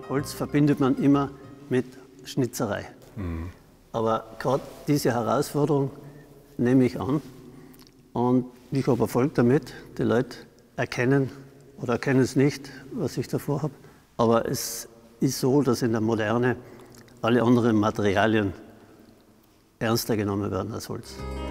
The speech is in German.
Holz verbindet man immer mit Schnitzerei. Aber gerade diese Herausforderung nehme ich an und ich habe Erfolg damit. Die Leute erkennen oder erkennen es nicht, was ich davor habe. Aber es ist so, dass in der Moderne alle anderen Materialien ernster genommen werden als Holz.